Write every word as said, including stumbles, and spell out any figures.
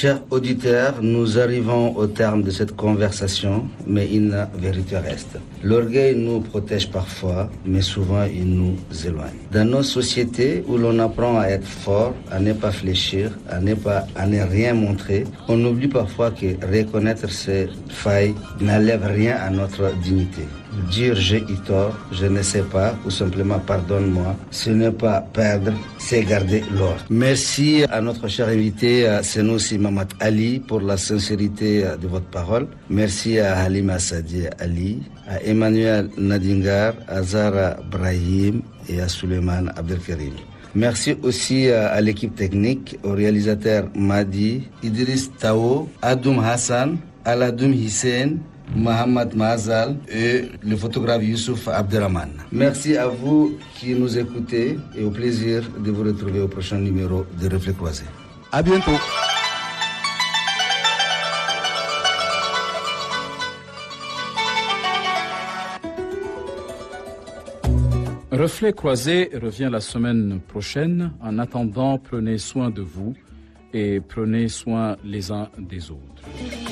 Chers auditeurs, nous arrivons au terme de cette conversation, mais une vérité reste. L'orgueil nous protège parfois, mais souvent il nous éloigne. Dans nos sociétés où l'on apprend à être fort, à ne pas fléchir, à ne pas, à ne rien montrer, on oublie parfois que reconnaître ses failles n'enlève rien à notre dignité. Dire j'ai eu tort, je ne sais pas, ou simplement pardonne-moi, ce n'est pas perdre, c'est garder l'ordre. Merci à notre cher invité, Senoussi Mamat Ali, pour la sincérité de votre parole. Merci à Halima Sadi Ali, à Emmanuel Nadingar, à Zara Brahim et à Suleiman Abdelkarim. Merci aussi à l'équipe technique, au réalisateur Madi, Idriss Tao, Adoum Hassan, Aladoum Hissène, Mohamed Mazal et le photographe Youssouf Abdelrahman. Merci à vous qui nous écoutez et au plaisir de vous retrouver au prochain numéro de Reflets Croisés. À bientôt. Reflets Croisés revient la semaine prochaine. En attendant, prenez soin de vous et prenez soin les uns des autres.